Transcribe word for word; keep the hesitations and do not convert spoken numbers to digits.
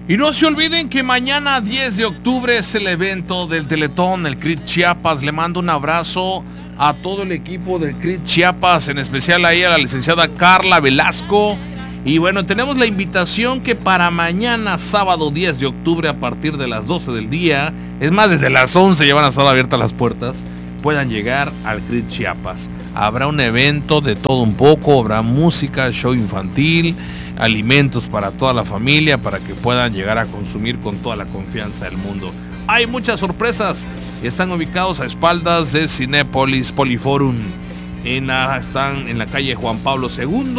Y no se olviden que mañana diez de octubre es el evento del Teletón, el C R I T Chiapas. Le mando un abrazo a todo el equipo del C R I T Chiapas, en especial ahí a la licenciada Carla Velasco. Y bueno, tenemos la invitación que para mañana, sábado diez de octubre, a partir de las doce del día, es más, desde las once ya van a estar abiertas las puertas, puedan llegar al C R I T Chiapas. Habrá un evento de todo un poco, habrá música, show infantil, alimentos para toda la familia, para que puedan llegar a consumir con toda la confianza del mundo. Hay muchas sorpresas, están ubicados a espaldas de Cinépolis Poliforum, en la, están en la calle Juan Pablo segundo.